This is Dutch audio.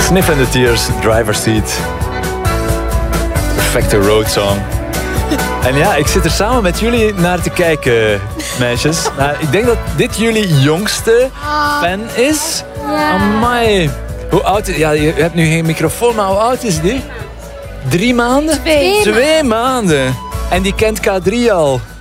Sniff and the Tears, Driver Seat. Perfecte road song. En ja, ik zit er samen met jullie naar te kijken, meisjes. Nou, ik denk dat dit jullie jongste fan is. Amai. Hoe oud is... Ja, je hebt nu geen microfoon, maar hoe oud is die? 3 maanden? 2 maanden. En die kent K3 al.